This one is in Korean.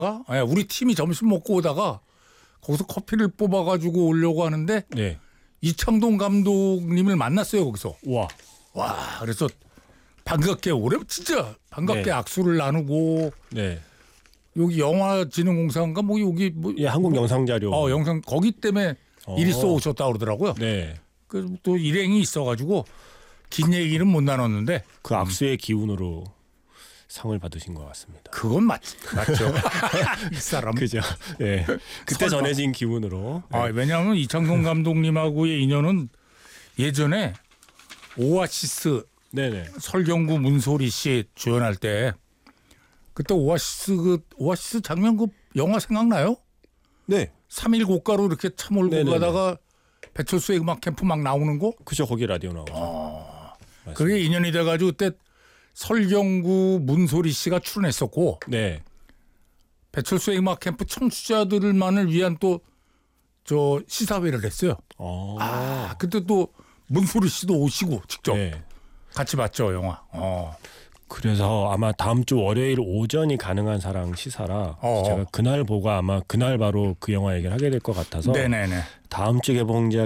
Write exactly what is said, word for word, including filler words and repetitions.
예, 우리 팀이 점심 먹고 오다가 거기서 커피를 뽑아가지고 오려고 하는데 네. 이창동 감독님을 만났어요 거기서. 와. 와 그래서 반갑게 오래 진짜 반갑게 네. 악수를 나누고 네. 여기 영화진흥공사인가 뭐 여기 뭐 예, 한국 영상 자료. 어 영상 거기 때문에 어. 일이 써 오셨다 그러더라고요. 네. 그 또 일행이 있어가지고 긴 얘기는 못 나눴는데 그 악수의 기운으로 상을 받으신 것 같습니다. 그건 맞 맞죠. 이 사람. 그죠? 예. 그때 설마. 전해진 기운으로. 아 네. 왜냐하면 이창동 감독님하고의 인연은 예전에 오아시스 네네. 설경구 문소리 씨 주연할 때 그때 오아시스 그 오아시스 장면 그 영화 생각나요? 네. 삼 일 고가로 이렇게 차 몰고 네네네. 가다가 배철수의 음악 캠프 막 나오는 거? 그죠? 거기 라디오 나오고. 어. 맞습니다. 그게 인연이 돼가지고 그때 설경구 문소리 씨가 출연했었고 네. 배철수의 음악 캠프 청취자들만을 위한 또 저 시사회를 했어요. 어. 아 그때 또 문소리 씨도 오시고 직접 네. 같이 봤죠 영화. 어. 그래서 아마 다음 주 월요일 오전이 가능한 사랑 시사라 어. 제가 그날 보고 아마 그날 바로 그 영화 얘기를 하게 될 것 같아서 네네네. 다음 주 개봉작